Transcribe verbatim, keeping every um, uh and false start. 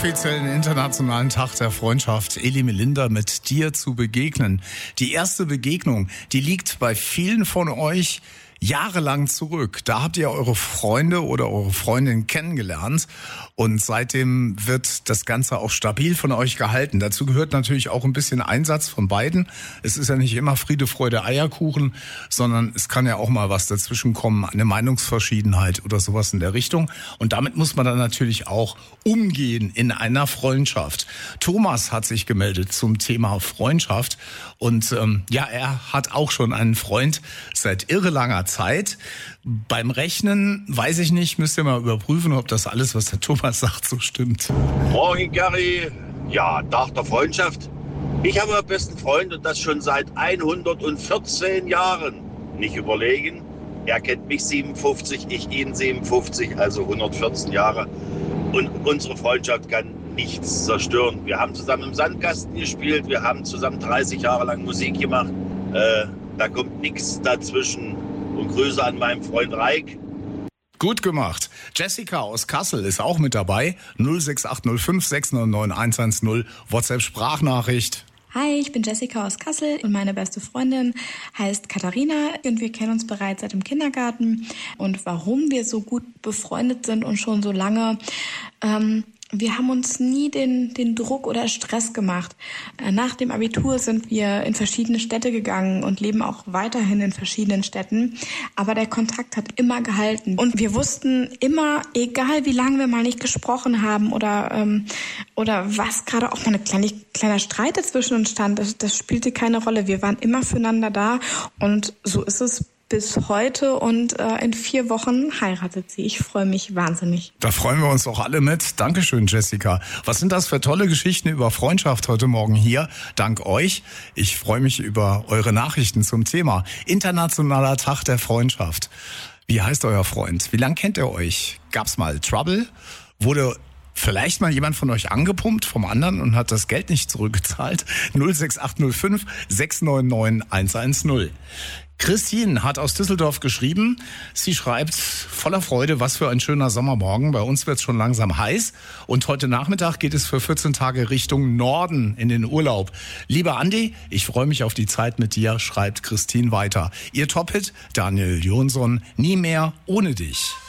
offiziellen Internationalen Tag der Freundschaft, Elli Melinda, mit dir zu begegnen. Die erste Begegnung, die liegt bei vielen von euch jahrelang zurück. Da habt ihr eure Freunde oder eure Freundin kennengelernt und seitdem wird das Ganze auch stabil von euch gehalten. Dazu gehört natürlich auch ein bisschen Einsatz von beiden. Es ist ja nicht immer Friede, Freude, Eierkuchen, sondern es kann ja auch mal was dazwischen kommen, eine Meinungsverschiedenheit oder sowas in der Richtung. Und damit muss man dann natürlich auch umgehen in einer Freundschaft. Thomas hat sich gemeldet zum Thema Freundschaft und ähm, ja, er hat auch schon einen Freund seit irre langer Zeit. Beim Rechnen weiß ich nicht, müsst ihr mal überprüfen, ob das alles, was der Thomas sagt, so stimmt. Morgen, Gary. Ja, Tag der Freundschaft. Ich habe meinen besten Freund und das schon seit hundertvierzehn Jahren. Nicht überlegen, er kennt mich siebenundfünfzig, ich ihn siebenundfünfzig, also hundertvierzehn Jahre. Und unsere Freundschaft kann nichts zerstören. Wir haben zusammen im Sandkasten gespielt, wir haben zusammen dreißig Jahre lang Musik gemacht. Äh, da kommt nichts dazwischen. Und Grüße an meinen Freund Reik. Gut gemacht. Jessica aus Kassel ist auch mit dabei. null sechs acht null fünf sechs neun neun eins eins null. WhatsApp-Sprachnachricht. Hi, ich bin Jessica aus Kassel und meine beste Freundin heißt Katharina und wir kennen uns bereits seit dem Kindergarten. Und warum wir so gut befreundet sind und schon so lange, ähm, wir haben uns nie den, den Druck oder Stress gemacht. Nach dem Abitur sind wir in verschiedene Städte gegangen und leben auch weiterhin in verschiedenen Städten. Aber der Kontakt hat immer gehalten. Und wir wussten immer, egal wie lange wir mal nicht gesprochen haben oder, ähm, oder was gerade auch mal ein kleine, kleiner Streit dazwischen uns stand, das, das spielte keine Rolle. Wir waren immer füreinander da und so ist es bis heute und äh, in vier Wochen heiratet sie. Ich freue mich wahnsinnig. Da freuen wir uns auch alle mit. Dankeschön, Jessica. Was sind das für tolle Geschichten über Freundschaft heute Morgen hier? Dank euch. Ich freue mich über eure Nachrichten zum Thema Internationaler Tag der Freundschaft. Wie heißt euer Freund? Wie lange kennt ihr euch? Gab's mal Trouble? Wurde vielleicht mal jemand von euch angepumpt vom anderen und hat das Geld nicht zurückgezahlt? null sechs acht null fünf sechs neun neun eins eins null. Christine hat aus Düsseldorf geschrieben. Sie schreibt voller Freude, was für ein schöner Sommermorgen. Bei uns wird es schon langsam heiß und heute Nachmittag geht es für vierzehn Tage Richtung Norden in den Urlaub. Lieber Andi, ich freue mich auf die Zeit mit dir, schreibt Christine weiter. Ihr Top-Hit, Daniel Jonsson, Nie mehr ohne dich.